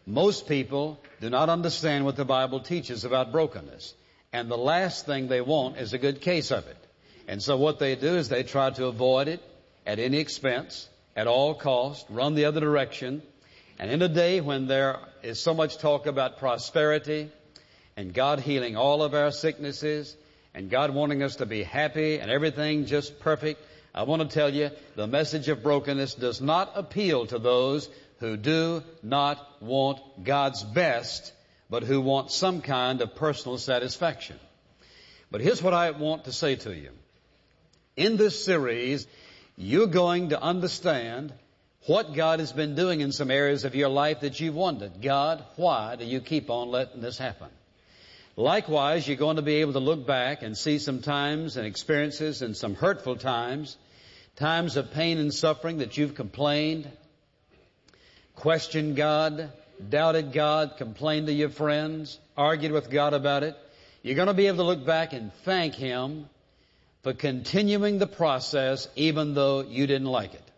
Most people do not understand what the Bible teaches about brokenness. And the last thing they want is a good case of it. And so what they do is they try to avoid it at any expense, at all cost, run the other direction. And in a day when there is so much talk about prosperity and God healing all of our sicknesses and God wanting us to be happy and everything just perfect, I want to tell you the message of brokenness does not appeal to those who do not want God's best, but who want some kind of personal satisfaction. But here's what I want to say to you. In this series, you're going to understand what God has been doing in some areas of your life that you've wondered. God, why do you keep on letting this happen? Likewise, you're going to be able to look back and see some times and experiences and some hurtful times, times of pain and suffering that you've complained, questioned God, doubted God, complained to your friends, argued with God about it. You're going to be able to look back and thank Him for continuing the process even though you didn't like it.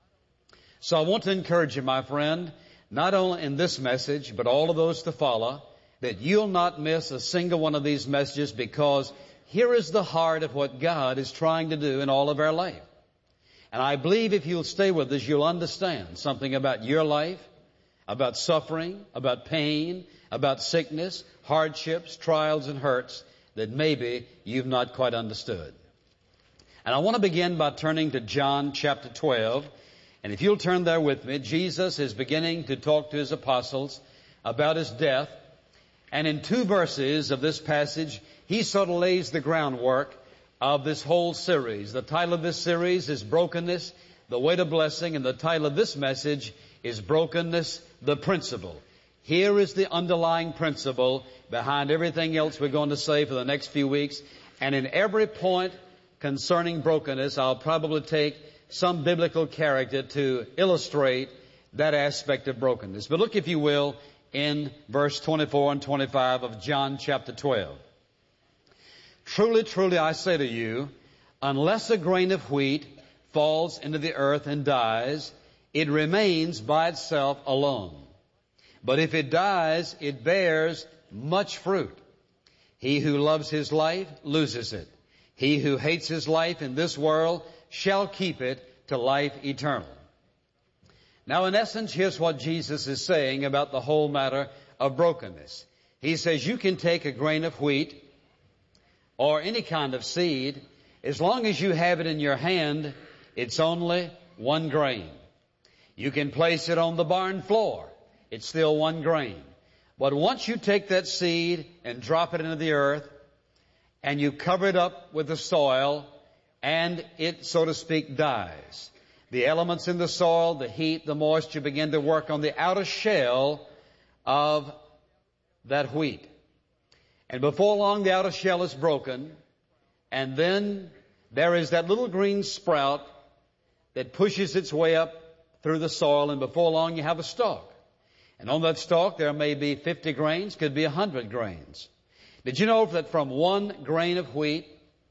So I want to encourage you, my friend, not only in this message, but all of those to follow, that you'll not miss a single one of these messages, because here is the heart of what God is trying to do in all of our life. And I believe if you'll stay with us, you'll understand something about your life, about suffering, about pain, about sickness, hardships, trials, and hurts that maybe you've not quite understood. And I want to begin by turning to John chapter 12. And if you'll turn there with me, Jesus is beginning to talk to His apostles about His death. And in 2 verses of this passage, He sort of lays the groundwork of this whole series. The title of this series is Brokenness, the Way to Blessing, and the title of this message is Brokenness, the Principle. Here is the underlying principle behind everything else we're going to say for the next few weeks. And in every point concerning brokenness, I'll probably take some biblical character to illustrate that aspect of brokenness. But look, if you will, in verse 24 and 25 of John chapter 12. Truly, truly, I say to you, unless a grain of wheat falls into the earth and dies, it remains by itself alone. But if it dies, it bears much fruit. He who loves his life loses it. He who hates his life in this world shall keep it to life eternal. Now, in essence, here's what Jesus is saying about the whole matter of brokenness. He says you can take a grain of wheat or any kind of seed. As long as you have it in your hand, it's only one grain. You can place it on the barn floor. It's still one grain. But once you take that seed and drop it into the earth, and you cover it up with the soil, and it, so to speak, dies. The elements in the soil, the heat, the moisture begin to work on the outer shell of that wheat. And before long, the outer shell is broken, and then there is that little green sprout that pushes its way up through the soil, and before long you have a stalk. And on that stalk there may be 50 grains, could be 100 grains. Did you know that from one grain of wheat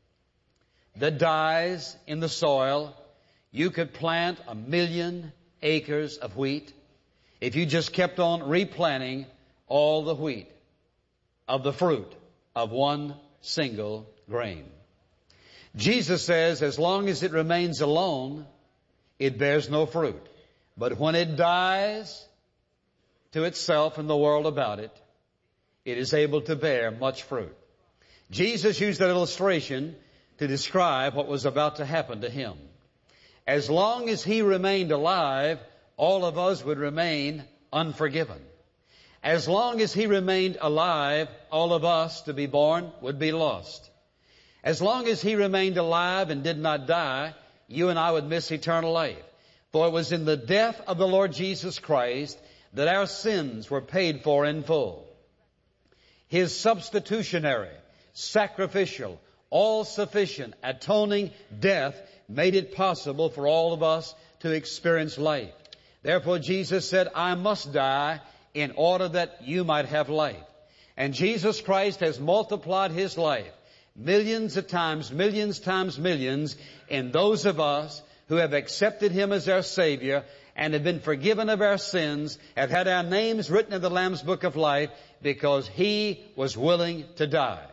that dies in the soil, you could plant 1,000,000 acres of wheat if you just kept on replanting all the wheat of the fruit of one single grain? Jesus says as long as it remains alone, it bears no fruit. But when it dies to itself and the world about it, it is able to bear much fruit. Jesus used that illustration to describe what was about to happen to Him. As long as He remained alive, all of us would remain unforgiven. As long as He remained alive, all of us to be born would be lost. As long as He remained alive and did not die, you and I would miss eternal life. For it was in the death of the Lord Jesus Christ that our sins were paid for in full. His substitutionary, sacrificial, all-sufficient, atoning death made it possible for all of us to experience life. Therefore, Jesus said, I must die in order that you might have life. And Jesus Christ has multiplied His life millions of times, millions times millions in those of us who have accepted Him as our Savior and have been forgiven of our sins, have had our names written in the Lamb's Book of Life because He was willing to die.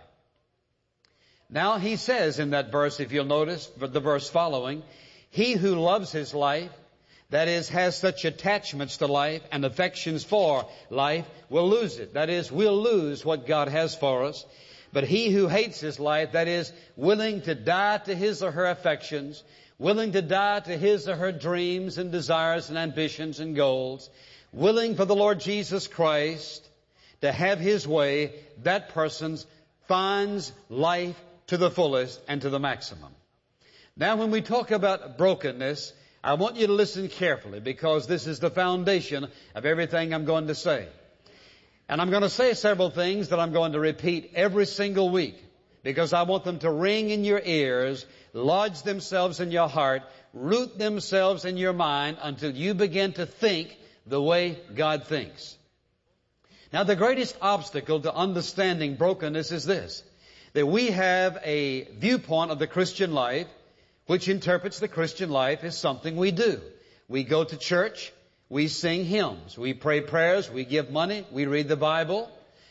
Now He says in that verse, if you'll notice the verse following, he who loves his life, that is, has such attachments to life and affections for life, will lose it. That is, we'll lose what God has for us. But he who hates his life, that is, willing to die to his or her affections, willing to die to his or her dreams and desires and ambitions and goals, willing for the Lord Jesus Christ to have His way, that person finds life to the fullest and to the maximum. Now, when we talk about brokenness, I want you to listen carefully because this is the foundation of everything I'm going to say. And I'm going to say several things that I'm going to repeat every single week because I want them to ring in your ears, lodge themselves in your heart, root themselves in your mind until you begin to think the way God thinks. Now, the greatest obstacle to understanding brokenness is this, that we have a viewpoint of the Christian life which interprets the Christian life as something we do. We go to church, we sing hymns, we pray prayers, we give money, we read the Bible,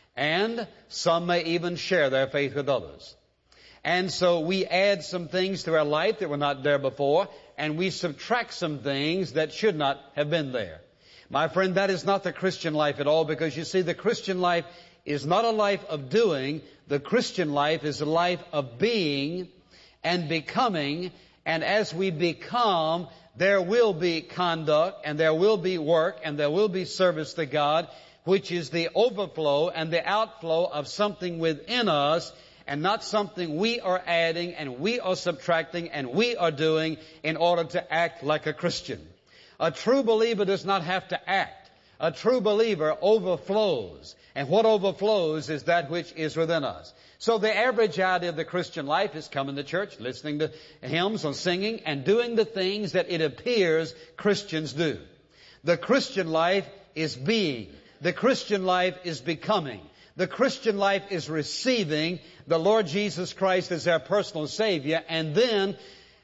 and some may even share their faith with others. And so we add some things to our life that were not there before, and we subtract some things that should not have been there. My friend, that is not the Christian life at all, because you see, the Christian life is not a life of doing. The Christian life is a life of being and becoming, and as we become, there will be conduct, and there will be work, and there will be service to God, which is the overflow and the outflow of something within us, and not something we are adding and we are subtracting and we are doing in order to act like a Christian. A true believer does not have to act. A true believer overflows. And what overflows is that which is within us. So the average idea of the Christian life is coming to church, listening to hymns or singing, and doing the things that it appears Christians do. The Christian life is being. The Christian life is becoming. The Christian life is receiving the Lord Jesus Christ as our personal Savior, and then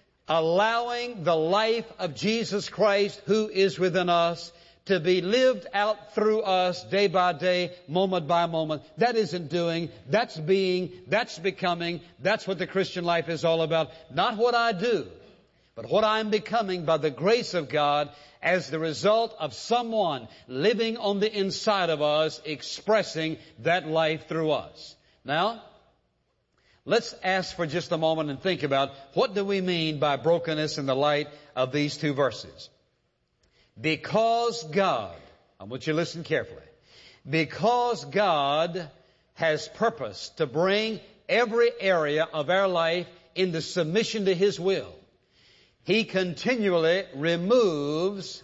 allowing the life of Jesus Christ who is within us to be lived out through us day by day, moment by moment. That isn't doing, that's being, that's becoming. That's what the Christian life is all about. Not what I do, but what I'm becoming by the grace of God as the result of someone living on the inside of us, expressing that life through us. Now, let's ask for just a moment and think about what do we mean by brokenness in the light of these two verses. Because God, I want you to listen carefully, because God has purpose to bring every area of our life into submission to His will, He continually removes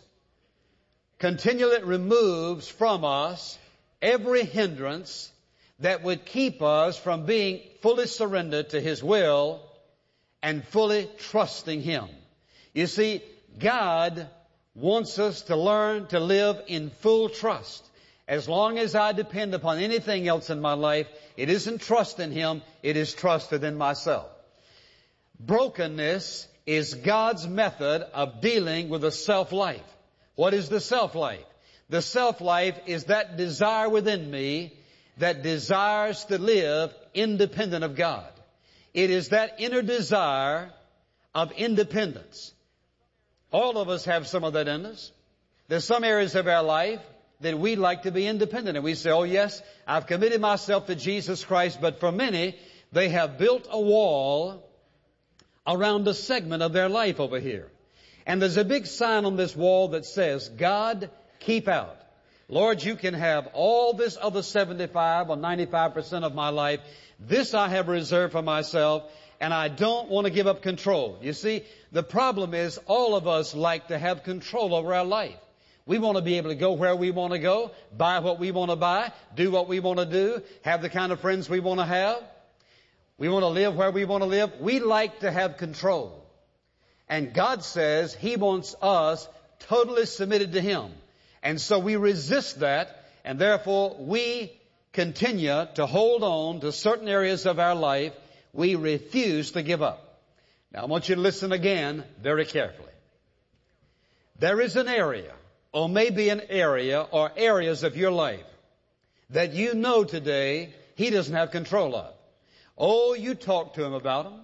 from us every hindrance that would keep us from being fully surrendered to His will and fully trusting Him. You see, God wants us to learn to live in full trust. As long as I depend upon anything else in my life, it isn't trust in Him, it is trust within myself. Brokenness is God's method of dealing with the self-life. What is the self-life? The self-life is that desire within me that desires to live independent of God. It is that inner desire of independence. All of us have some of that in us. There's some areas of our life that we'd like to be independent. And we say, oh yes, I've committed myself to Jesus Christ. But for many, they have built a wall around a segment of their life over here. And there's a big sign on this wall that says, God, keep out. Lord, you can have all this other 75 or 95% of my life. This I have reserved for myself, and I don't want to give up control. You see, the problem is all of us like to have control over our life. We want to be able to go where we want to go, buy what we want to buy, do what we want to do, have the kind of friends we want to have. We want to live where we want to live. We like to have control. And God says He wants us totally submitted to Him. And so we resist that, and therefore we continue to hold on to certain areas of our life we refuse to give up. Now I want you to listen again very carefully. There is an area or maybe an area or areas of your life that you know today He doesn't have control of. Oh, you talk to Him about them,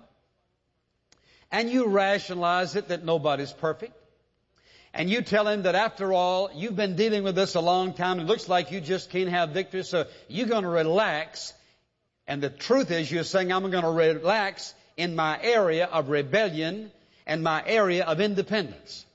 and you rationalize it that nobody's perfect. And you tell Him that after all, you've been dealing with this a long time. It looks like you just can't have victory, so you're going to relax. And the truth is, you're saying, I'm going to relax in my area of rebellion and my area of independence.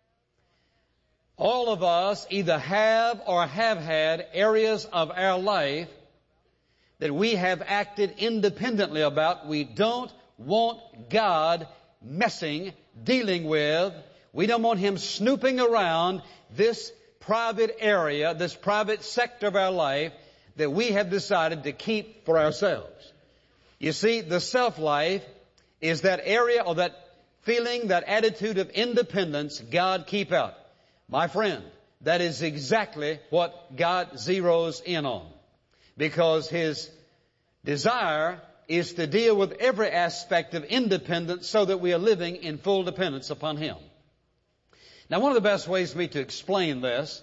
All of us either have or have had areas of our life that we have acted independently about. We don't want God messing, dealing with. We don't want Him snooping around this private area, this private sector of our life that we have decided to keep for ourselves. You see, the self-life is that area or that feeling, that attitude of independence God keep out. My friend, that is exactly what God zeroes in on. Because His desire is to deal with every aspect of independence so that we are living in full dependence upon Him. Now, one of the best ways for me to explain this,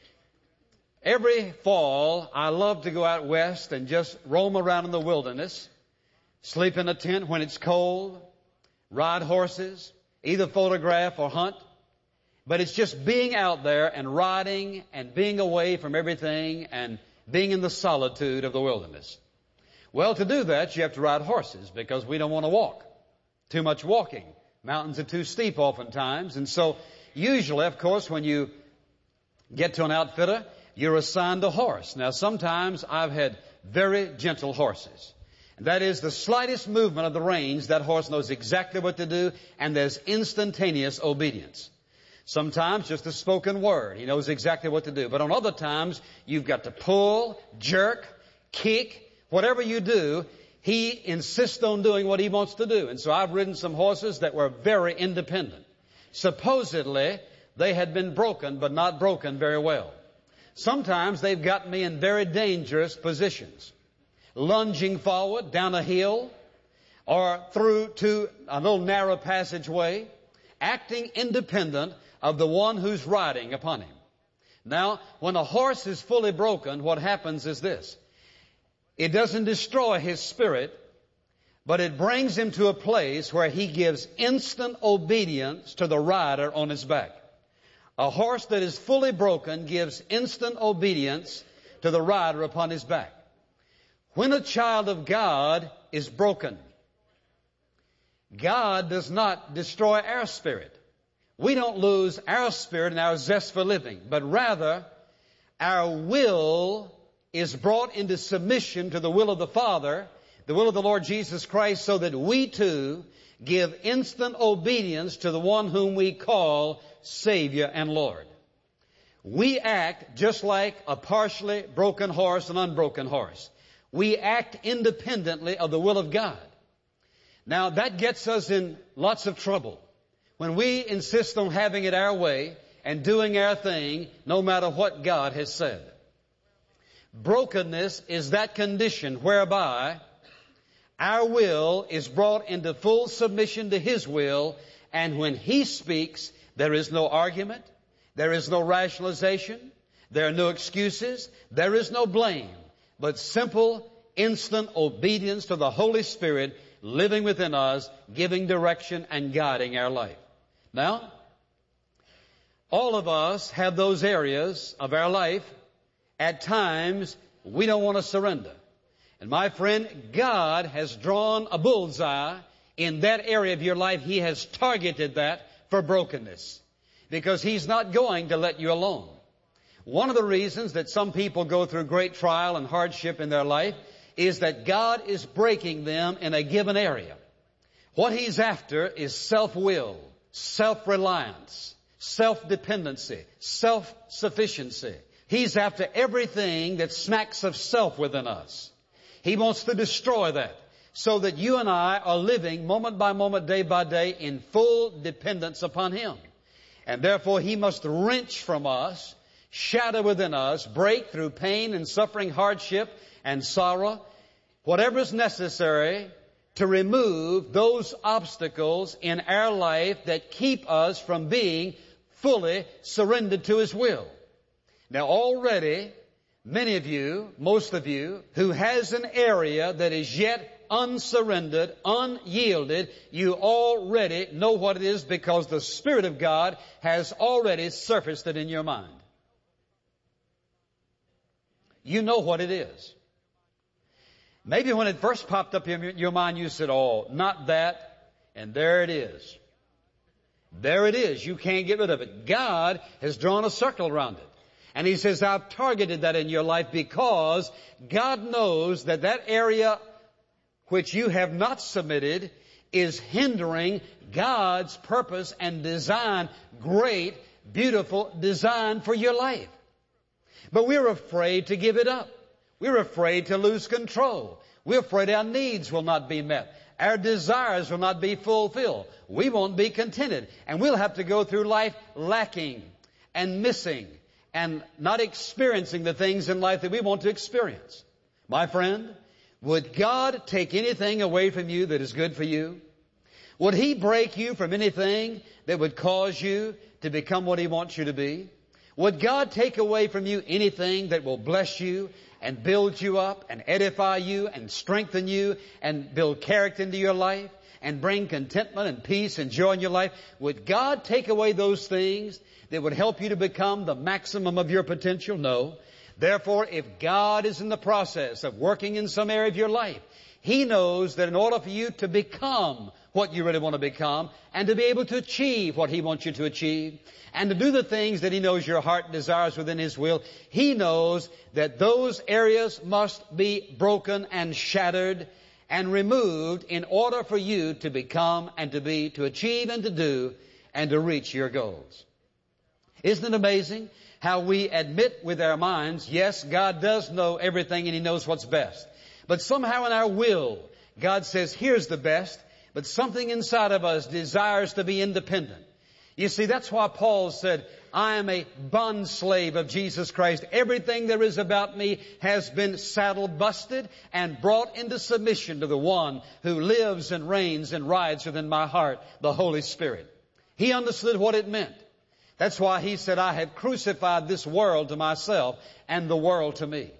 every fall I love to go out west and just roam around in the wilderness, sleep in a tent when it's cold, ride horses, either photograph or hunt. But it's just being out there and riding and being away from everything and being in the solitude of the wilderness. Well, to do that, you have to ride horses because we don't want to walk. Too much walking. Mountains are too steep oftentimes. And so usually, of course, when you get to an outfitter, you're assigned a horse. Now, sometimes I've had very gentle horses. That is, the slightest movement of the reins, that horse knows exactly what to do, and there's instantaneous obedience. Sometimes just a spoken word. He knows exactly what to do. But on other times, you've got to pull, jerk, kick, whatever you do, he insists on doing what he wants to do. And so I've ridden some horses that were very independent. Supposedly, they had been broken, but not broken very well. Sometimes they've gotten me in very dangerous positions. Lunging forward down a hill or through to a little narrow passageway, acting independent of the one who's riding upon him. Now, when a horse is fully broken, what happens is this. It doesn't destroy his spirit, but it brings him to a place where he gives instant obedience to the rider on his back. A horse that is fully broken gives instant obedience to the rider upon his back. When a child of God is broken, God does not destroy our spirit. We don't lose our spirit and our zest for living, but rather our will is brought into submission to the will of the Father, the will of the Lord Jesus Christ, so that we too give instant obedience to the one whom we call Savior and Lord. We act just like a partially broken horse, an unbroken horse. We act independently of the will of God. Now, that gets us in lots of trouble. When we insist on having it our way and doing our thing, no matter what God has said. Brokenness is that condition whereby our will is brought into full submission to His will, and when He speaks, there is no argument, there is no rationalization, there are no excuses, there is no blame, but simple, instant obedience to the Holy Spirit living within us, giving direction and guiding our life. Now, all of us have those areas of our life. At times, we don't want to surrender. And my friend, God has drawn a bullseye in that area of your life. He has targeted that for brokenness because He's not going to let you alone. One of the reasons that some people go through great trial and hardship in their life is that God is breaking them in a given area. What He's after is self-will, self-reliance, self-dependency, self-sufficiency. He's after everything that smacks of self within us. He wants to destroy that so that you and I are living moment by moment, day by day in full dependence upon Him. And therefore He must wrench from us, shatter within us, break through pain and suffering, hardship and sorrow, whatever is necessary to remove those obstacles in our life that keep us from being fully surrendered to His will. Now already, many of you, most of you, who has an area that is yet unsurrendered, unyielded, you already know what it is because the Spirit of God has already surfaced it in your mind. You know what it is. Maybe when it first popped up in your mind, you said, oh, not that, and there it is. There it is. You can't get rid of it. God has drawn a circle around it. And He says, I've targeted that in your life because God knows that that area which you have not submitted is hindering God's purpose and design, great, beautiful design for your life. But we're afraid to give it up. We're afraid to lose control. We're afraid our needs will not be met. Our desires will not be fulfilled. We won't be contented. And we'll have to go through life lacking and missing and not experiencing the things in life that we want to experience. My friend, would God take anything away from you that is good for you? Would He break you from anything that would cause you to become what He wants you to be? Would God take away from you anything that will bless you and build you up and edify you and strengthen you and build character into your life and bring contentment and peace and joy in your life? Would God take away those things that would help you to become the maximum of your potential? No. Therefore, if God is in the process of working in some area of your life, He knows that in order for you to become what you really want to become and to be able to achieve what He wants you to achieve and to do the things that He knows your heart desires within His will, He knows that those areas must be broken and shattered and removed in order for you to become and to be, to achieve and to do and to reach your goals. Isn't it amazing how we admit with our minds, yes, God does know everything and He knows what's best. But somehow in our will, God says, here's the best, but something inside of us desires to be independent. You see, that's why Paul said, I am a bond slave of Jesus Christ. Everything there is about me has been saddle busted and brought into submission to the one who lives and reigns and rides within my heart, the Holy Spirit. He understood what it meant. That's why he said, I have crucified this world to myself and the world to me.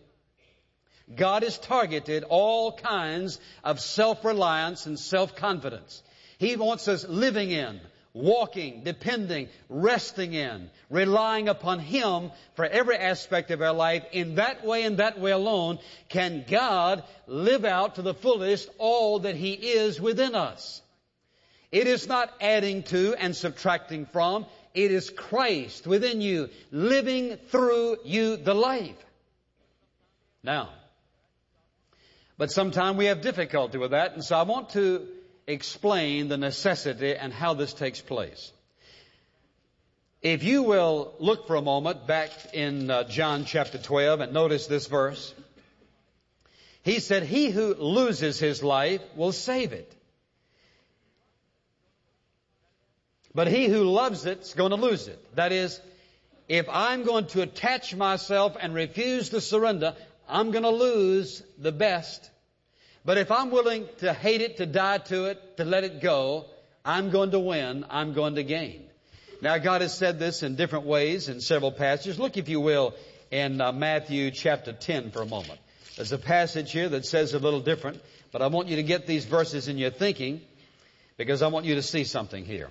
God has targeted all kinds of self-reliance and self-confidence. He wants us living in, walking, depending, resting in, relying upon Him for every aspect of our life. In that way and that way alone can God live out to the fullest all that He is within us. It is not adding to and subtracting from. It is Christ within you, living through you the life. Now, but sometimes we have difficulty with that, and so I want to explain the necessity and how this takes place. If you will look for a moment back in John chapter 12 and notice this verse. He said, he who loses his life will save it. But he who loves it is going to lose it. That is, if I'm going to attach myself and refuse to surrender, I'm going to lose the best. But if I'm willing to hate it, to die to it, to let it go, I'm going to win. I'm going to gain. Now, God has said this in different ways in several passages. Look, if you will, in Matthew chapter 10 for a moment. There's a passage here that says a little different, but I want you to get these verses in your thinking because I want you to see something here.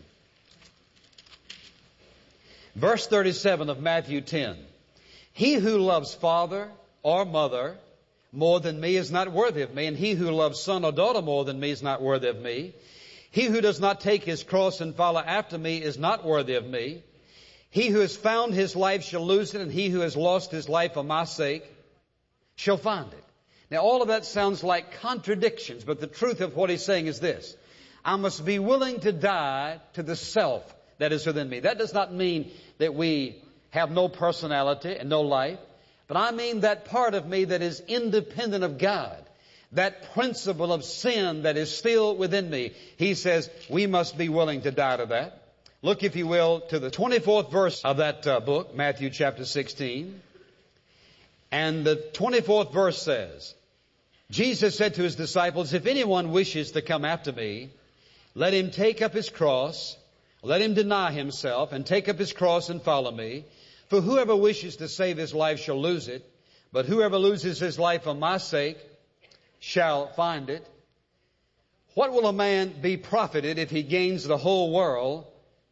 Verse 37 of Matthew 10. He who loves father or mother more than me is not worthy of me, and he who loves son or daughter more than me is not worthy of me. He who does not take his cross and follow after me is not worthy of me. He who has found his life shall lose it, and he who has lost his life for my sake shall find it. Now all of that sounds like contradictions, but the truth of what he's saying is this. I must be willing to die to the self that is within me. That does not mean that we have no personality and no life, but I mean that part of me that is independent of God, that principle of sin that is still within me. He says we must be willing to die to that. Look, if you will, to the 24th verse of that book, Matthew chapter 16. And the 24th verse says, Jesus said to His disciples, if anyone wishes to come after me, let him take up his cross, let him deny himself and take up his cross and follow me. For whoever wishes to save his life shall lose it, but whoever loses his life for my sake shall find it. What will a man be profited if he gains the whole world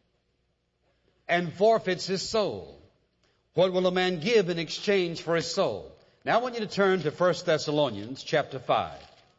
and forfeits his soul? What will a man give in exchange for his soul? Now I want you to turn to 1 Thessalonians chapter 5.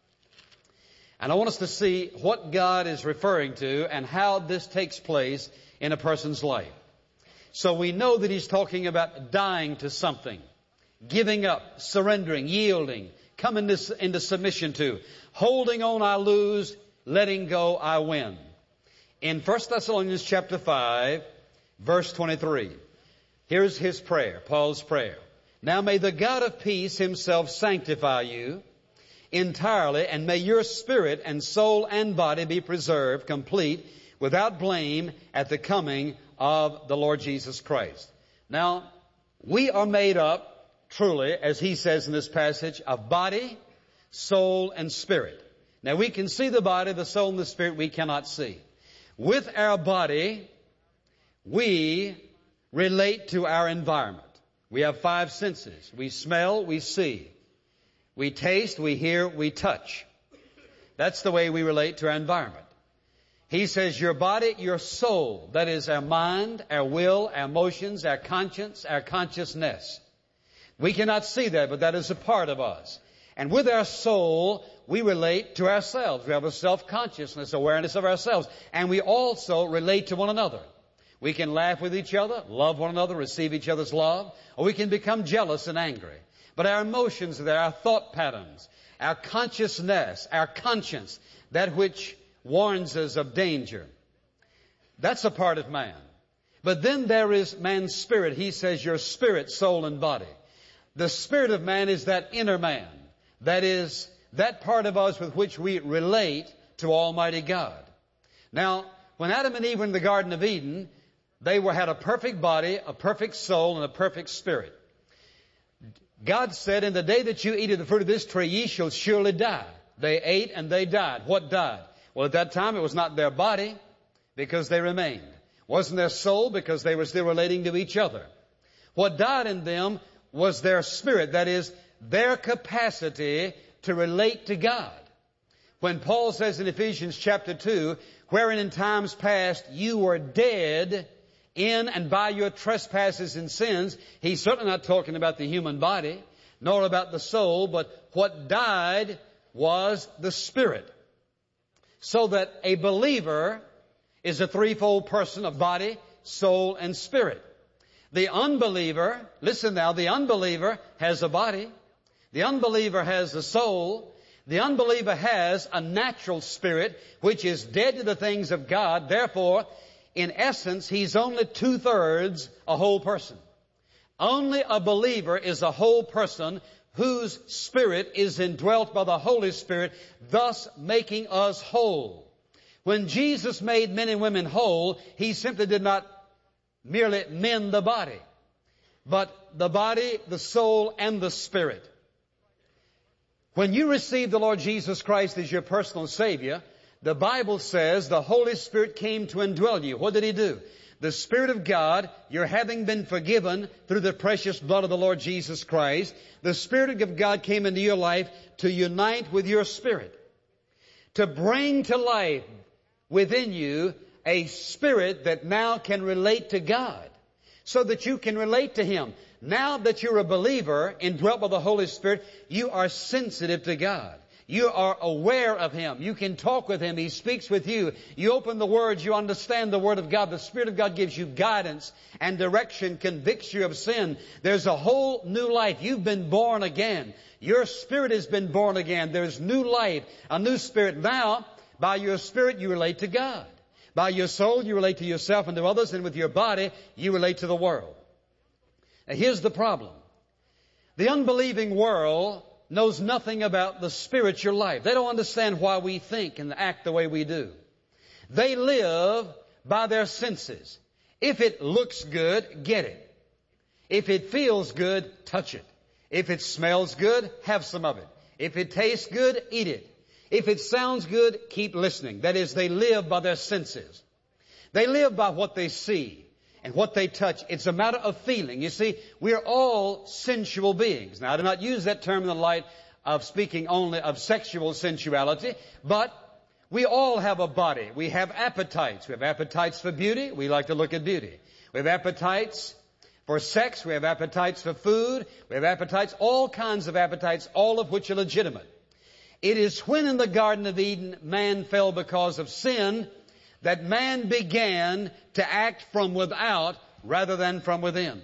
And I want us to see what God is referring to and how this takes place in a person's life. So we know that he's talking about dying to something, giving up, surrendering, yielding, coming into submission to. Holding on I lose, letting go I win. In 1 Thessalonians chapter 5, verse 23, here's his prayer, Paul's prayer. Now may the God of peace himself sanctify you entirely, and may your spirit and soul and body be preserved complete, without blame, at the coming of the Lord Jesus Christ. Now, we are made up, truly, as he says in this passage, of body, soul, and spirit. Now, we can see the body, the soul, and the spirit we cannot see. With our body, we relate to our environment. We have 5 senses. We smell, we see. We taste, we hear, we touch. That's the way we relate to our environment. He says your body, your soul, that is our mind, our will, our emotions, our conscience, our consciousness. We cannot see that, but that is a part of us. And with our soul, we relate to ourselves. We have a self-consciousness, awareness of ourselves. And we also relate to one another. We can laugh with each other, love one another, receive each other's love, or we can become jealous and angry. But our emotions are there, our thought patterns, our consciousness, our conscience, that which warns us of danger. That's a part of man. But then there is man's spirit. He says your spirit, soul, and body. The spirit of man is that inner man. That is that part of us with which we relate to Almighty God. Now, when Adam and Eve were in the Garden of Eden, they had a perfect body, a perfect soul, and a perfect spirit. God said, in the day that you eat of the fruit of this tree, ye shall surely die. They ate and they died. What died? Well, at that time, it was not their body, because they remained. It wasn't their soul, because they were still relating to each other. What died in them was their spirit, that is, their capacity to relate to God. When Paul says in Ephesians chapter 2, wherein in times past you were dead in and by your trespasses and sins, he's certainly not talking about the human body, nor about the soul, but what died was the spirit. So that a believer is a threefold person of body, soul, and spirit. The unbeliever, listen now, the unbeliever has a body. The unbeliever has a soul. The unbeliever has a natural spirit, which is dead to the things of God. Therefore, in essence, he's only 2/3 a whole person. Only a believer is a whole person whose spirit is indwelt by the Holy Spirit, thus making us whole. When Jesus made men and women whole, he simply did not merely mend the body, but the body, the soul, and the spirit. When you receive the Lord Jesus Christ as your personal Savior, the Bible says the Holy Spirit came to indwell you. What did He do? The Spirit of God, you're having been forgiven through the precious blood of the Lord Jesus Christ. The Spirit of God came into your life to unite with your spirit, to bring to life within you a spirit that now can relate to God, so that you can relate to Him. Now that you're a believer, indwelt by the Holy Spirit, you are sensitive to God. You are aware of Him. You can talk with Him. He speaks with you. You open the words. You understand the Word of God. The Spirit of God gives you guidance and direction, convicts you of sin. There's a whole new life. You've been born again. Your spirit has been born again. There's new life, a new spirit. Now, by your spirit, you relate to God. By your soul, you relate to yourself and to others. And with your body, you relate to the world. Now, here's the problem. The unbelieving world knows nothing about the spiritual life. They don't understand why we think and act the way we do. They live by their senses. If it looks good, get it. If it feels good, touch it. If it smells good, have some of it. If it tastes good, eat it. If it sounds good, keep listening. That is, they live by their senses. They live by what they see and what they touch. It's a matter of feeling. You see, we are all sensual beings. Now, I do not use that term in the light of speaking only of sexual sensuality, but we all have a body. We have appetites. We have appetites for beauty. We like to look at beauty. We have appetites for sex. We have appetites for food. We have appetites, all kinds of appetites, all of which are legitimate. It is when in the Garden of Eden man fell because of sin that man began to act from without rather than from within.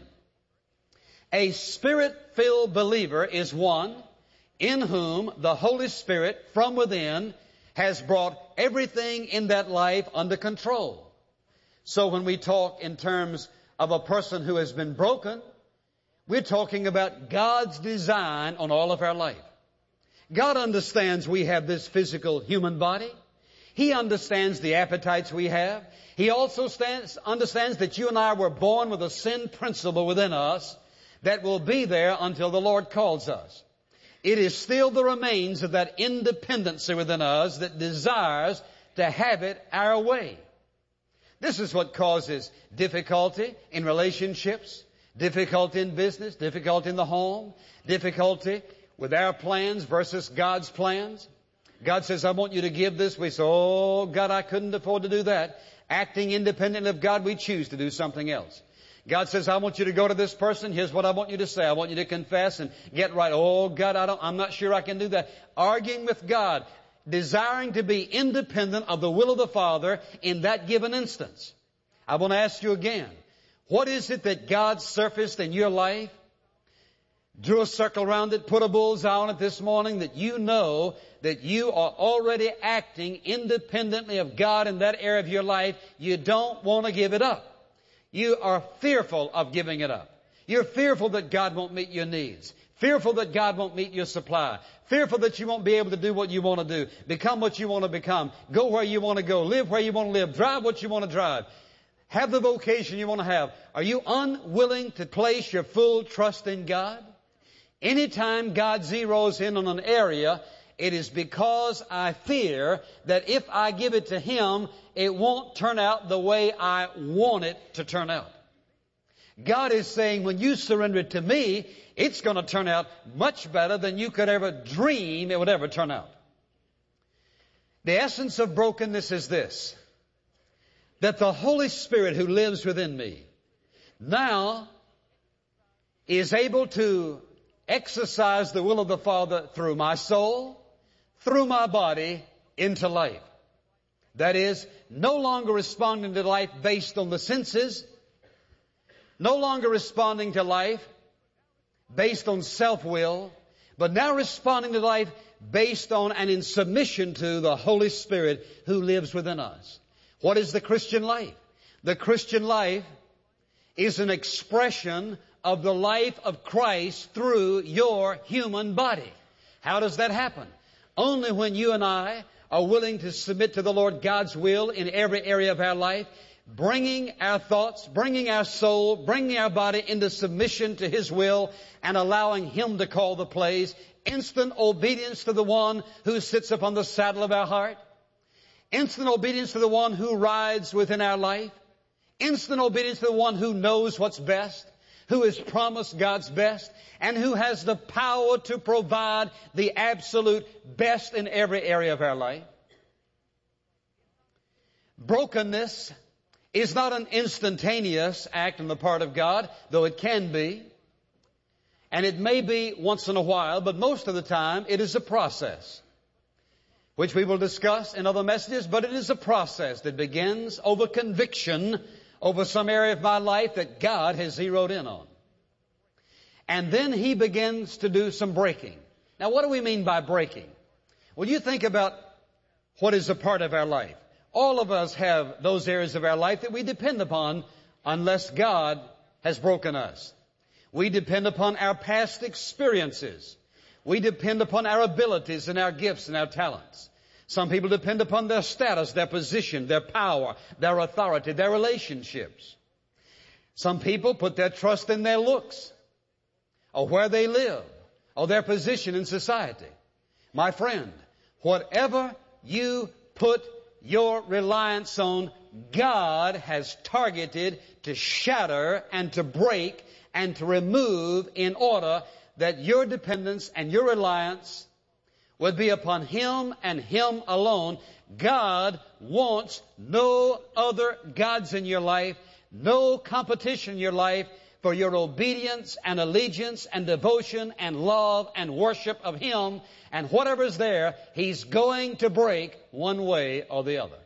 A Spirit-filled believer is one in whom the Holy Spirit from within has brought everything in that life under control. So when we talk in terms of a person who has been broken, we're talking about God's design on all of our life. God understands we have this physical human body. He understands the appetites we have. He also understands that you and I were born with a sin principle within us that will be there until the Lord calls us. It is still the remains of that independency within us that desires to have it our way. This is what causes difficulty in relationships, difficulty in business, difficulty in the home, difficulty with our plans versus God's plans. God says, I want you to give this. We say, oh, God, I couldn't afford to do that. Acting independently of God, we choose to do something else. God says, I want you to go to this person. Here's what I want you to say. I want you to confess and get right. Oh, God, I'm not sure I can do that. Arguing with God, desiring to be independent of the will of the Father in that given instance. I want to ask you again, what is it that God surfaced in your life? Drew a circle around it, put a bullseye on it this morning, that you know that you are already acting independently of God in that area of your life. You don't want to give it up. You are fearful of giving it up. You're fearful that God won't meet your needs. Fearful that God won't meet your supply. Fearful that you won't be able to do what you want to do. Become what you want to become. Go where you want to go. Live where you want to live. Drive what you want to drive. Have the vocation you want to have. Are you unwilling to place your full trust in God? Anytime God zeroes in on an area, it is because I fear that if I give it to Him, it won't turn out the way I want it to turn out. God is saying, when you surrender it to me, it's going to turn out much better than you could ever dream it would ever turn out. The essence of brokenness is this, that the Holy Spirit who lives within me now is able to exercise the will of the Father through my soul, through my body, into life. That is, no longer responding to life based on the senses, no longer responding to life based on self-will, but now responding to life based on and in submission to the Holy Spirit who lives within us. What is the Christian life? The Christian life is an expression of the life of Christ through your human body. How does that happen? Only when you and I are willing to submit to the Lord God's will in every area of our life, bringing our thoughts, bringing our soul, bringing our body into submission to His will and allowing Him to call the plays. Instant obedience to the one who sits upon the saddle of our heart. Instant obedience to the one who rides within our life. Instant obedience to the one who knows what's best, who has promised God's best, and who has the power to provide the absolute best in every area of our life. Brokenness is not an instantaneous act on the part of God, though it can be. And it may be once in a while, but most of the time it is a process, which we will discuss in other messages, but it is a process that begins over conviction over some area of my life that God has zeroed in on. And then He begins to do some breaking. Now, what do we mean by breaking? Well, you think about what is a part of our life. All of us have those areas of our life that we depend upon unless God has broken us. We depend upon our past experiences. We depend upon our abilities and our gifts and our talents. Some people depend upon their status, their position, their power, their authority, their relationships. Some people put their trust in their looks, or where they live, or their position in society. My friend, whatever you put your reliance on, God has targeted to shatter and to break and to remove in order that your dependence and your reliance would be upon Him and Him alone. God wants no other gods in your life, no competition in your life for your obedience and allegiance and devotion and love and worship of Him. And whatever's there, He's going to break one way or the other.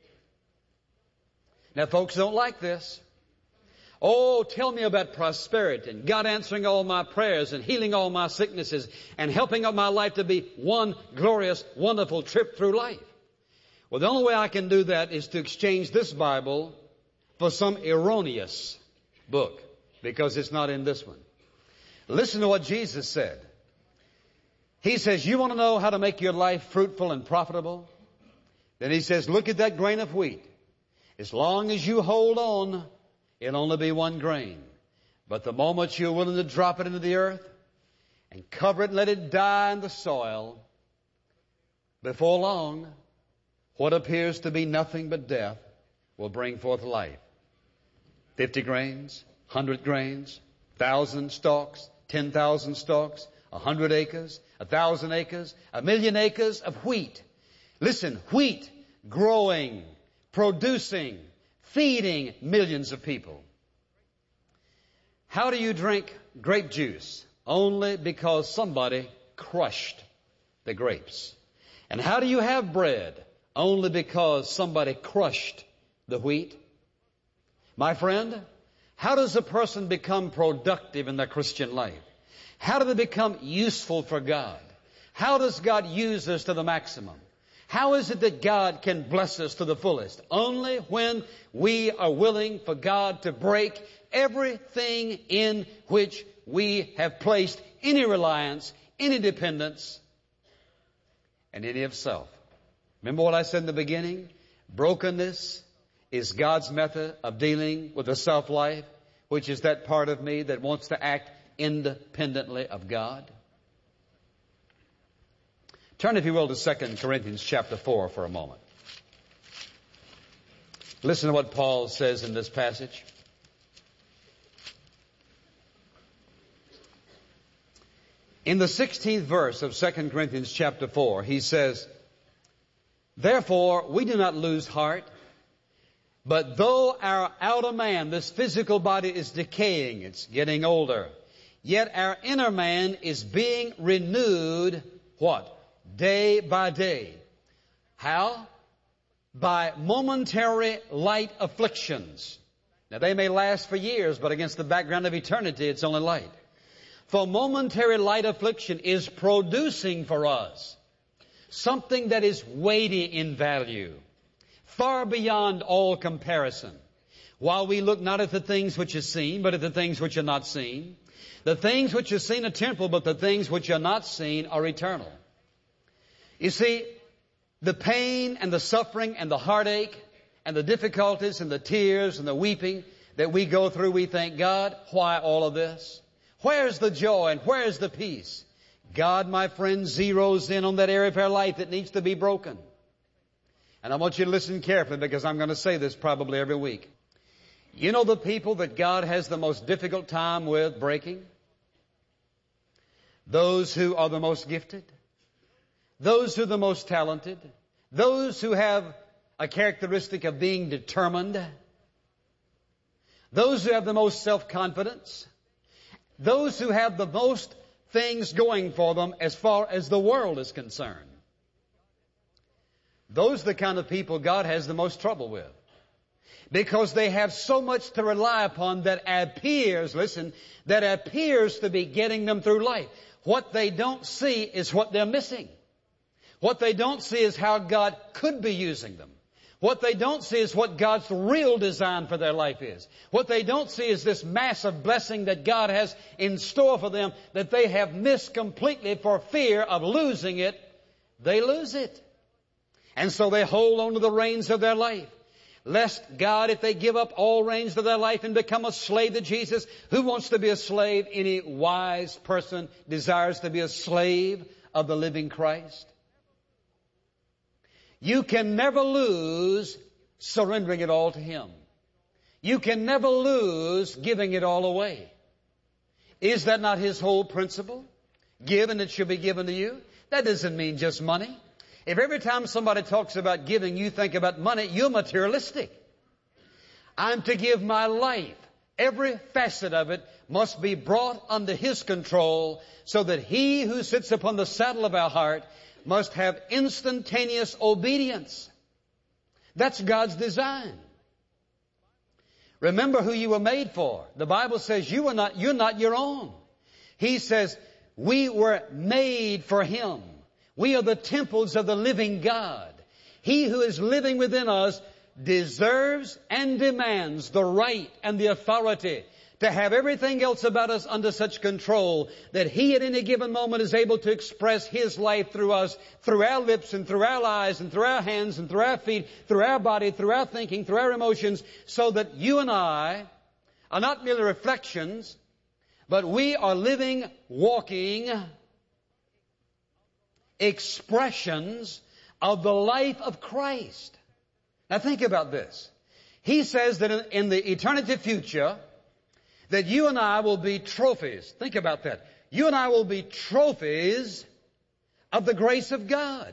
Now, folks don't like this. Oh, tell me about prosperity and God answering all my prayers and healing all my sicknesses and helping up my life to be one glorious, wonderful trip through life. Well, the only way I can do that is to exchange this Bible for some erroneous book, because it's not in this one. Listen to what Jesus said. He says, you want to know how to make your life fruitful and profitable? Then He says, look at that grain of wheat. As long as you hold on, it'll only be one grain. But the moment you're willing to drop it into the earth and cover it and let it die in the soil, before long, what appears to be nothing but death will bring forth life. 50 grains, 100 grains, 1,000 stalks, 10,000 stalks, 100 acres, 1,000 acres, 1,000,000 acres of wheat. Listen, wheat growing, producing, feeding millions of people. How do you drink grape juice? Only because somebody crushed the grapes. And how do you have bread? Only because somebody crushed the wheat. My friend, how does a person become productive in their Christian life? How do they become useful for God? How does God use us to the maximum? How is it that God can bless us to the fullest? Only when we are willing for God to break everything in which we have placed any reliance, any dependence, and any of self. Remember what I said in the beginning? Brokenness is God's method of dealing with the self-life, which is that part of me that wants to act independently of God. Turn, if you will, to 2 Corinthians chapter 4 for a moment. Listen to what Paul says in this passage. In the 16th verse of 2 Corinthians chapter 4, he says, therefore, we do not lose heart, but though our outer man, this physical body, is decaying, it's getting older, yet our inner man is being renewed, what? Day by day. How? By momentary light afflictions. Now they may last for years, but against the background of eternity, it's only light. For momentary light affliction is producing for us something that is weighty in value, far beyond all comparison. While we look not at the things which are seen, but at the things which are not seen. The things which are seen are temporal, but the things which are not seen are eternal. You see, the pain and the suffering and the heartache and the difficulties and the tears and the weeping that we go through, we think, God, why all of this? Where's the joy and where's the peace? God, my friend, zeroes in on that area of our life that needs to be broken. And I want you to listen carefully, because I'm going to say this probably every week. You know the people that God has the most difficult time with breaking? Those who are the most gifted. Those who are the most talented. Those who have a characteristic of being determined. Those who have the most self-confidence. Those who have the most things going for them as far as the world is concerned. Those are the kind of people God has the most trouble with. Because they have so much to rely upon that appears, listen, that appears to be getting them through life. What they don't see is what they're missing. What they don't see is how God could be using them. What they don't see is what God's real design for their life is. What they don't see is this massive blessing that God has in store for them that they have missed completely for fear of losing it. They lose it. And so they hold on to the reins of their life. Lest God, if they give up all reins of their life and become a slave to Jesus, who wants to be a slave? Any wise person desires to be a slave of the living Christ. You can never lose surrendering it all to Him. You can never lose giving it all away. Is that not His whole principle? Give and it shall be given to you. That doesn't mean just money. If every time somebody talks about giving, you think about money, you're materialistic. I'm to give my life. Every facet of it must be brought under His control so that He who sits upon the saddle of our heart must have instantaneous obedience. That's God's design. Remember who you were made for. The Bible says you're not your own. He says we were made for Him. We are the temples of the living God. He who is living within us deserves and demands the right and the authority to have everything else about us under such control that He at any given moment is able to express His life through us, through our lips and through our eyes and through our hands and through our feet, through our body, through our thinking, through our emotions, so that you and I are not merely reflections, but we are living, walking expressions of the life of Christ. Now think about this. He says that in the eternity future, that you and I will be trophies. Think about that. You and I will be trophies of the grace of God.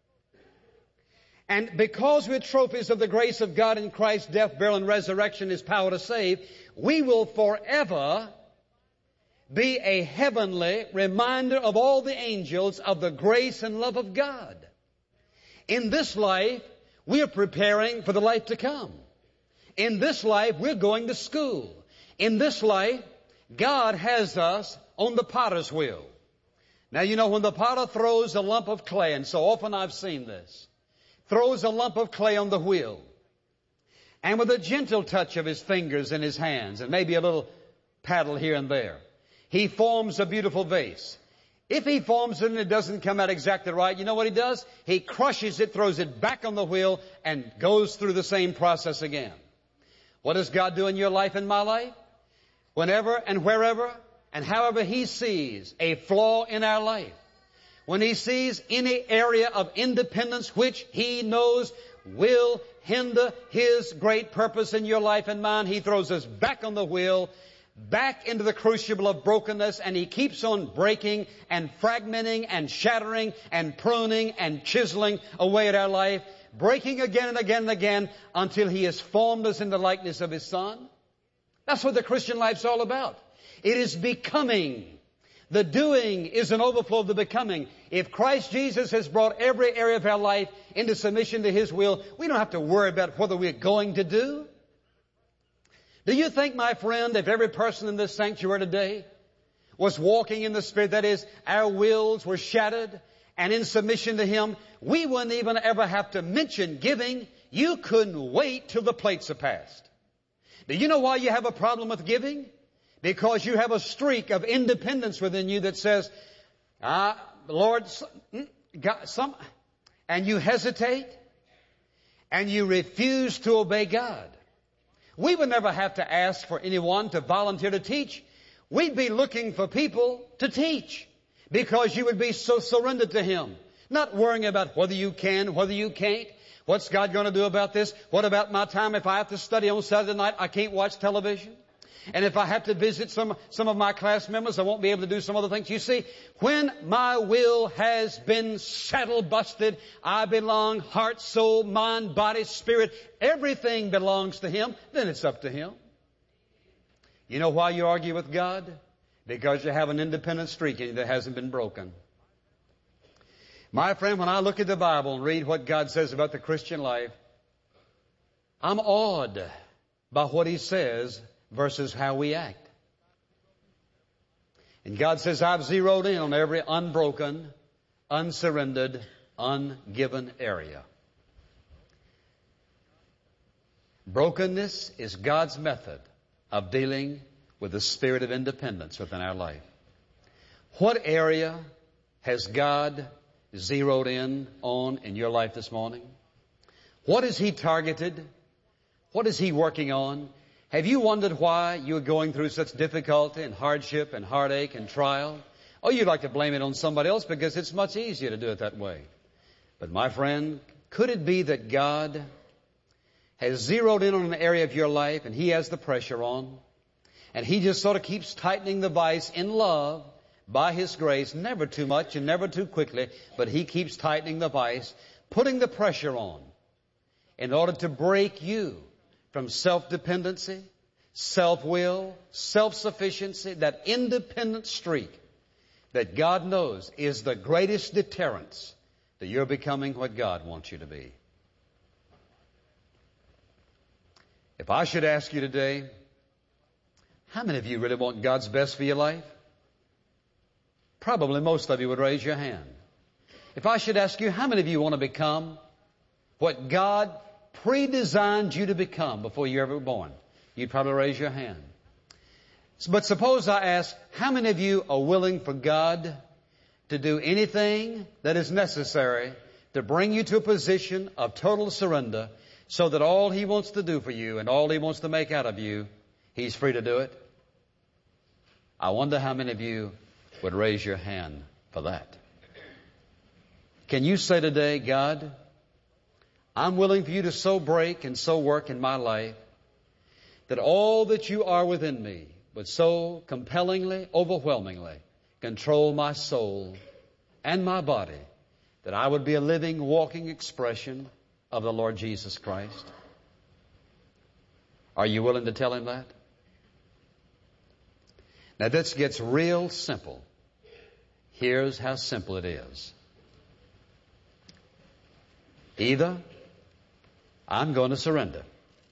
And because we're trophies of the grace of God in Christ's death, burial, and resurrection, His power to save, we will forever be a heavenly reminder of all the angels of the grace and love of God. In this life, we are preparing for the life to come. In this life, we're going to school. In this life, God has us on the potter's wheel. Now, you know, when the potter throws a lump of clay, and so often I've seen this, throws a lump of clay on the wheel, and with a gentle touch of his fingers and his hands, and maybe a little paddle here and there, he forms a beautiful vase. If he forms it and it doesn't come out exactly right, you know what he does? He crushes it, throws it back on the wheel, and goes through the same process again. What does God do in your life and my life? Whenever and wherever and however He sees a flaw in our life, when He sees any area of independence which He knows will hinder His great purpose in your life and mine, He throws us back on the wheel, back into the crucible of brokenness, and He keeps on breaking and fragmenting and shattering and pruning and chiseling away at our life, breaking again and again and again until He has formed us in the likeness of His Son. That's what the Christian life's all about. It is becoming. The doing is an overflow of the becoming. If Christ Jesus has brought every area of our life into submission to His will, we don't have to worry about whether we're going to do. Do you think, my friend, if every person in this sanctuary today was walking in the Spirit, that is, our wills were shattered and in submission to Him, we wouldn't even ever have to mention giving. You couldn't wait till the plates are passed. Do you know why you have a problem with giving? Because you have a streak of independence within you that says, Lord, and you hesitate and you refuse to obey God. We would never have to ask for anyone to volunteer to teach. We'd be looking for people to teach because you would be so surrendered to Him, not worrying about whether you can, whether you can't. What's God going to do about this? What about my time? If I have to study on Saturday night, I can't watch television. And if I have to visit some of my class members, I won't be able to do some other things. You see, when my will has been saddle busted, I belong, heart, soul, mind, body, spirit, everything belongs to Him, then it's up to Him. You know why you argue with God? Because you have an independent streak in you that hasn't been broken. My friend, when I look at the Bible and read what God says about the Christian life, I'm awed by what He says versus how we act. And God says, I've zeroed in on every unbroken, unsurrendered, ungiven area. Brokenness is God's method of dealing with the spirit of independence within our life. What area has God zeroed in on in your life this morning? What is He targeted? What is He working on? Have you wondered why you are going through such difficulty and hardship and heartache and trial? Oh, you'd like to blame it on somebody else because it's much easier to do it that way. But my friend, could it be that God has zeroed in on an area of your life and he has the pressure on, and he just sort of keeps tightening the vise in love by his grace, never too much and never too quickly, but he keeps tightening the vise, putting the pressure on in order to break you from self-dependency, self-will, self-sufficiency, that independent streak that God knows is the greatest deterrence to your becoming what God wants you to be. If I should ask you today, how many of you really want God's best for your life? Probably most of you would raise your hand. If I should ask you, how many of you want to become what God pre-designed you to become before you ever were born? You'd probably raise your hand. But suppose I ask, how many of you are willing for God to do anything that is necessary to bring you to a position of total surrender so that all He wants to do for you and all He wants to make out of you, He's free to do it? I wonder how many of you would raise your hand for that. Can you say today, God, I'm willing for you to so break and so work in my life that all that you are within me would so compellingly, overwhelmingly control my soul and my body that I would be a living, walking expression of the Lord Jesus Christ? Are you willing to tell Him that? Now this gets real simple. Here's how simple it is. Either I'm going to surrender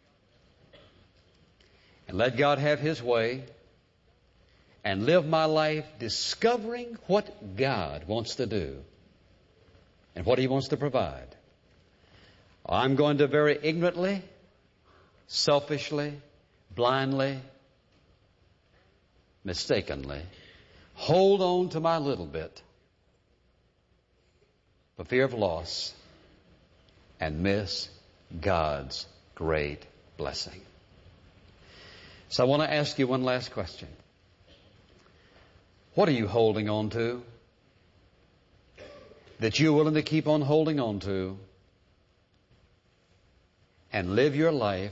and let God have His way and live my life discovering what God wants to do and what He wants to provide. I'm going to very ignorantly, selfishly, blindly, mistakenly hold on to my little bit for fear of loss and miss God's great blessing. So I want to ask you one last question. What are you holding on to that you're willing to keep on holding on to and live your life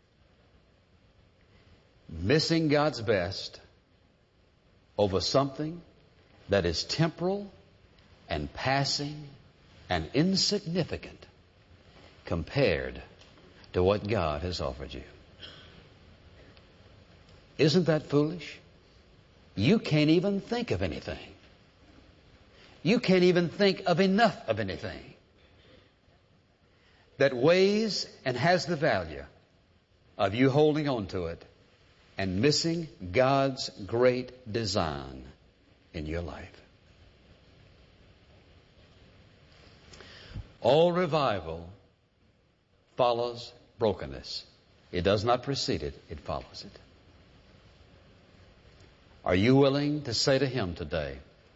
missing God's best over something that is temporal and passing and insignificant compared to what God has offered you? Isn't that foolish? You can't even think of anything. You can't even think of enough of anything that weighs and has the value of you holding on to it and missing God's great design in your life. All revival follows brokenness. It does not precede it, it follows it. Are you willing to say to Him today,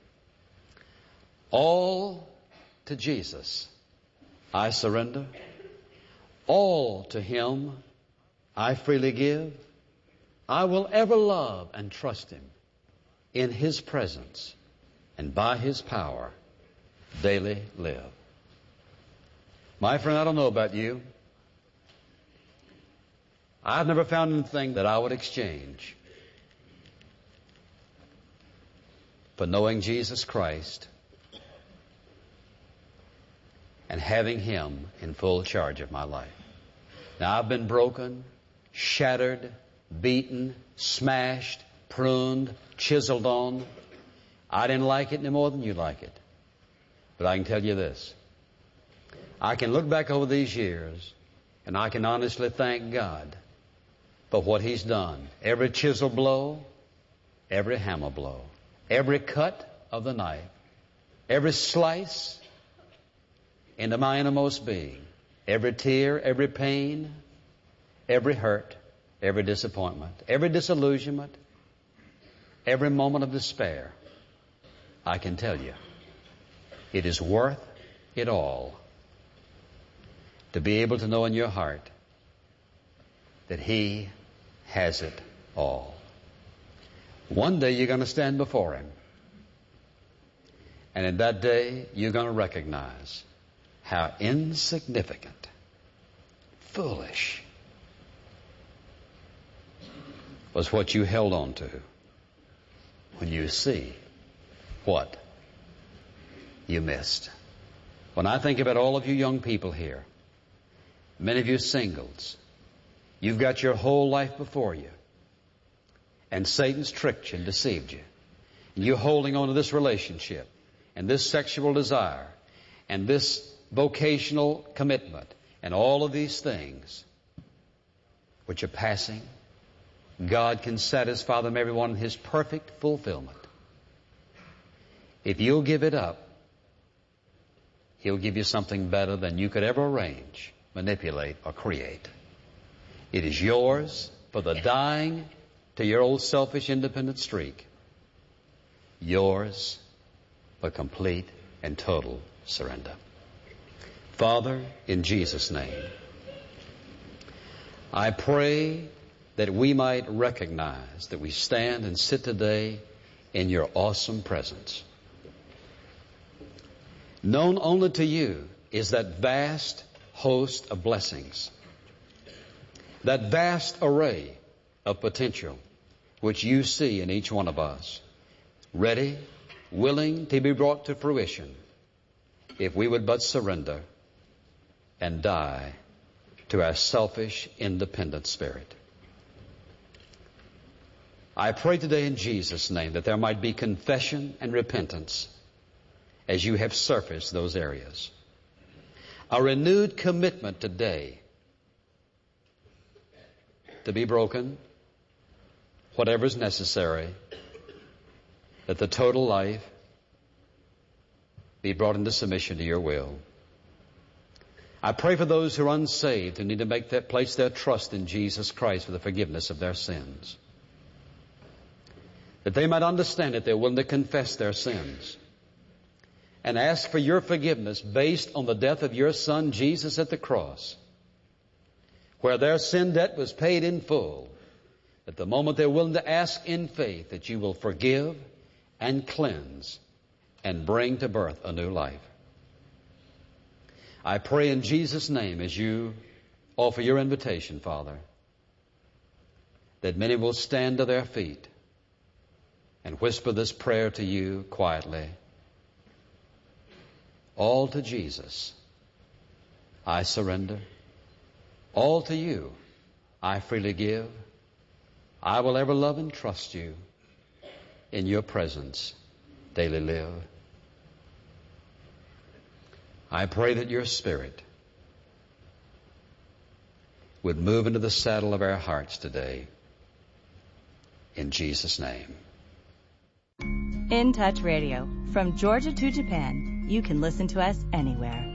all to Jesus I surrender, all to Him I freely give, I will ever love and trust Him in His presence and by His power daily live? My friend, I don't know about you. I've never found anything that I would exchange for knowing Jesus Christ and having Him in full charge of my life. Now, I've been broken, shattered, beaten, smashed, pruned, chiseled on. I didn't like it any more than you like it. But I can tell you this. I can look back over these years and I can honestly thank God for what He's done. Every chisel blow, every hammer blow, every cut of the knife, every slice into my innermost being, every tear, every pain, every hurt, every disappointment, every disillusionment, every moment of despair, I can tell you, it is worth it all to be able to know in your heart that He has it all. One day you're going to stand before Him. And in that day, you're going to recognize how insignificant, foolish, was what you held on to. When you see what you missed. When I think about all of you young people here, many of you singles, you've got your whole life before you. And Satan's tricked you and deceived you. And you're holding on to this relationship and this sexual desire and this vocational commitment and all of these things which are passing. God can satisfy them, everyone, in His perfect fulfillment. If you'll give it up, He'll give you something better than you could ever arrange, manipulate, or create. It is yours for the dying to your old selfish independent streak. Yours for complete and total surrender. Father, in Jesus' name, I pray that we might recognize that we stand and sit today in your awesome presence. Known only to you is that vast host of blessings, that vast array of potential which you see in each one of us, ready, willing to be brought to fruition if we would but surrender and die to our selfish, independent spirit. I pray today in Jesus' name that there might be confession and repentance as you have surfaced those areas. A renewed commitment today to be broken, whatever is necessary, that the total life be brought into submission to your will. I pray for those who are unsaved who need to place their trust in Jesus Christ for the forgiveness of their sins. That they might understand that they're willing to confess their sins and ask for your forgiveness based on the death of your Son Jesus at the cross, where their sin debt was paid in full. At the moment they're willing to ask in faith that you will forgive and cleanse and bring to birth a new life. I pray in Jesus' name as you offer your invitation, Father, that many will stand to their feet and whisper this prayer to you quietly. All to Jesus I surrender. All to you I freely give. I will ever love and trust you. In your presence daily live. I pray that your Spirit would move into the saddle of our hearts today. In Jesus' name. In Touch Radio. From Georgia to Japan, you can listen to us anywhere.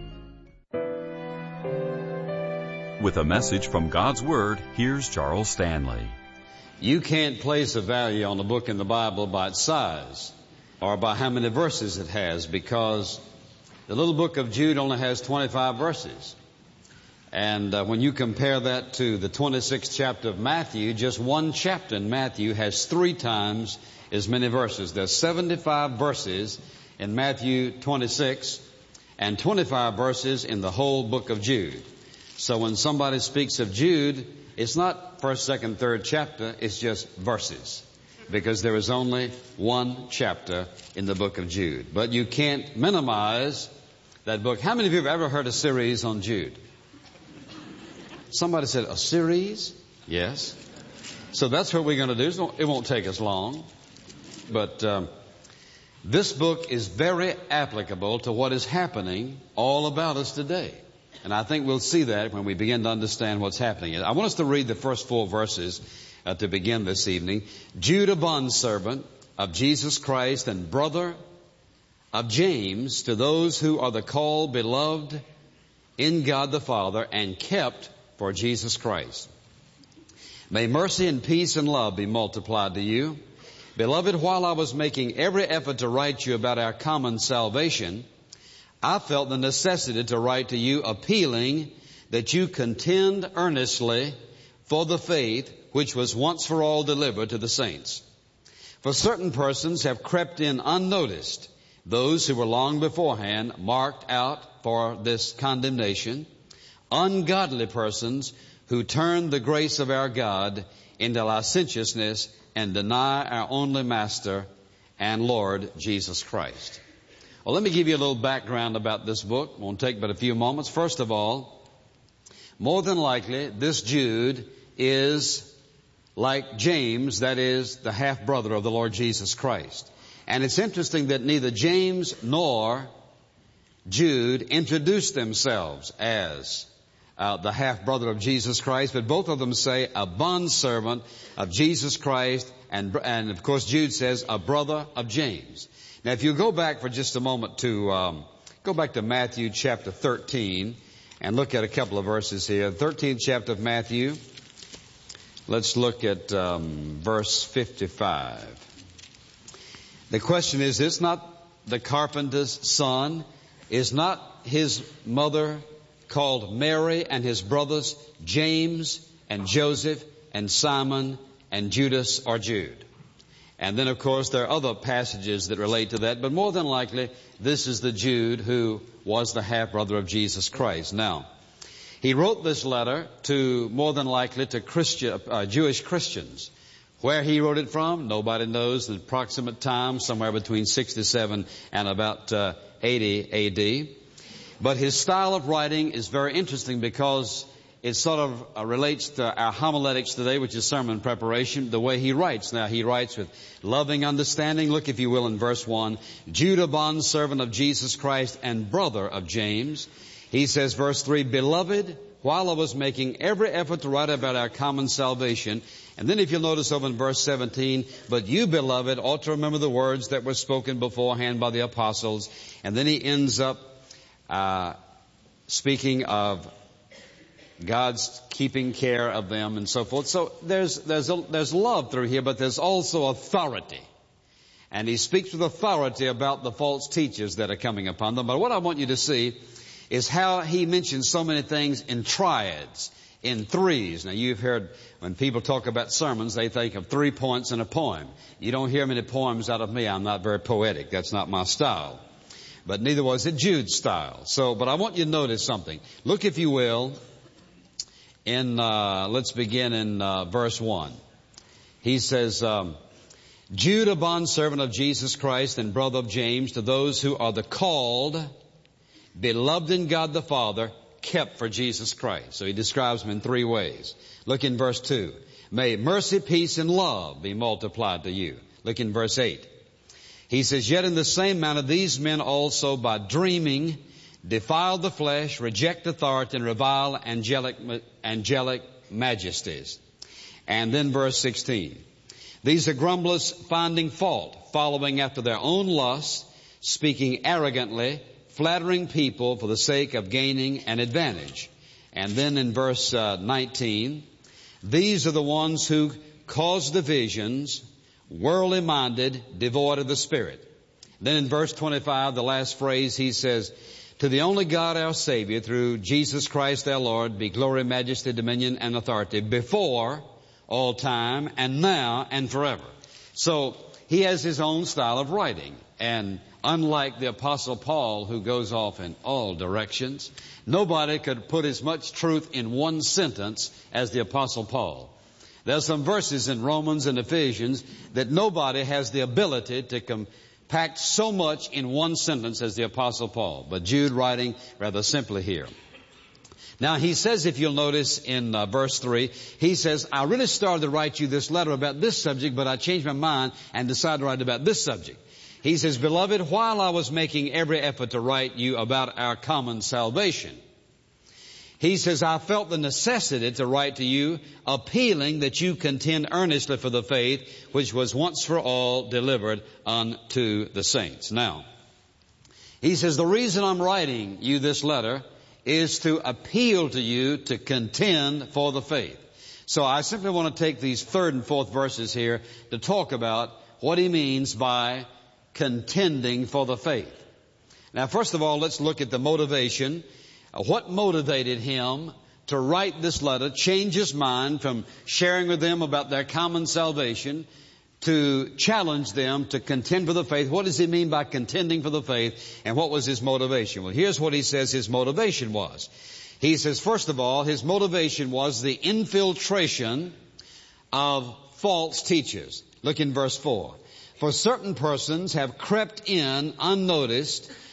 With a message from God's Word, here's Charles Stanley. You can't place a value on a book in the Bible by its size or by how many verses it has, because the little book of Jude only has 25 verses. And when you compare that to the 26th chapter of Matthew, just one chapter in Matthew has 3 times as many verses. There's 75 verses in Matthew 26 and 25 verses in the whole book of Jude. So when somebody speaks of Jude, it's not 1st, 2nd, 3rd chapter, it's just verses, because there is only one chapter in the book of Jude. But you can't minimize that book. How many of you have ever heard a series on Jude? Somebody said, a series? Yes. So that's what we're going to do. It won't take us long. But this book is very applicable to what is happening all about us today. And I think we'll see that when we begin to understand what's happening. I want us to read the first 4 verses to begin this evening. Jude, a bondservant of Jesus Christ and brother of James, to those who are the called, beloved in God the Father, and kept for Jesus Christ. May mercy and peace and love be multiplied to you. Beloved, while I was making every effort to write you about our common salvation, I felt the necessity to write to you, appealing that you contend earnestly for the faith which was once for all delivered to the saints. For certain persons have crept in unnoticed, those who were long beforehand marked out for this condemnation, ungodly persons who turned the grace of our God into licentiousness and deny our only Master and Lord Jesus Christ. Well, let me give you a little background about this book. It won't take but a few moments. First of all, more than likely, this Jude is like James, that is, the half-brother of the Lord Jesus Christ. And it's interesting that neither James nor Jude introduced themselves as the half-brother of Jesus Christ, but both of them say a bondservant of Jesus Christ, and of course Jude says a brother of James. Now if you go back for just a moment to, go back to Matthew chapter 13 and look at a couple of verses here. 13th chapter of Matthew. Let's look at verse 55. The question is not the carpenter's son? Is not his mother called Mary, and his brothers James and Joseph and Simon and Judas or Jude? And then, of course, there are other passages that relate to that, but more than likely, this is the Jude who was the half-brother of Jesus Christ. Now, he wrote this letter to, more than likely, to Jewish Christians. Where he wrote it from, nobody knows. The approximate time, somewhere between 67 and about 80 A.D. But his style of writing is very interesting because it sort of relates to our homiletics today, which is sermon preparation, the way he writes. Now, he writes with loving understanding. Look, if you will, in verse 1, Jude, a bondservant of Jesus Christ and brother of James. He says, verse 3, Beloved, while I was making every effort to write about our common salvation. And then if you'll notice over in verse 17, But you, beloved, ought to remember the words that were spoken beforehand by the apostles. And then he ends up speaking of God's keeping care of them and so forth. So there's love through here, but there's also authority. And he speaks with authority about the false teachers that are coming upon them. But what I want you to see is how he mentions so many things in triads, in threes. Now, you've heard when people talk about sermons, they think of 3 points in a poem. You don't hear many poems out of me. I'm not very poetic. That's not my style. But neither was it Jude's style. But I want you to notice something. Look, if you will, let's begin in verse 1. He says, Jude, a bondservant of Jesus Christ and brother of James, to those who are the called, beloved in God the Father, kept for Jesus Christ. So he describes them in 3 ways. Look in verse 2. May mercy, peace, and love be multiplied to you. Look in verse 8. He says, Yet in the same manner these men also by dreaming defile the flesh, reject authority, and revile angelic majesties. And then verse 16. These are grumblers, finding fault, following after their own lusts, speaking arrogantly, flattering people for the sake of gaining an advantage. And then in verse 19, these are the ones who cause divisions, worldly minded, devoid of the Spirit. Then in verse 25, the last phrase, he says, To the only God our Savior, through Jesus Christ our Lord, be glory, majesty, dominion, and authority before all time, and now, and forever. So he has his own style of writing. And unlike the Apostle Paul, who goes off in all directions, nobody could put as much truth in one sentence as the Apostle Paul. There's some verses in Romans and Ephesians that nobody has the ability to compact so much in one sentence as the Apostle Paul. But Jude writing rather simply here. Now he says, if you'll notice in verse 3, he says, I really started to write you this letter about this subject, but I changed my mind and decided to write about this subject. He says, Beloved, while I was making every effort to write you about our common salvation, he says, I felt the necessity to write to you, appealing that you contend earnestly for the faith which was once for all delivered unto the saints. Now, he says, the reason I'm writing you this letter is to appeal to you to contend for the faith. So I simply want to take these 3rd and 4th verses here to talk about what he means by contending for the faith. Now, first of all, let's look at the motivation. What motivated him to write this letter, change his mind from sharing with them about their common salvation to challenge them to contend for the faith? What does he mean by contending for the faith, and what was his motivation? Well, here's what he says his motivation was. He says, first of all, his motivation was the infiltration of false teachers. Look in verse 4. For certain persons have crept in unnoticed